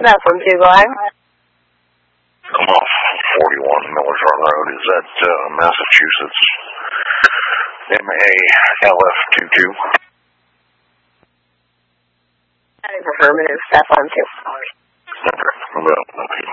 That's from Dubai. I'm off 41 Millers Run Road. Is that Massachusetts? MALF22. I think for Herman and Stefan too. Okay. Well, okay.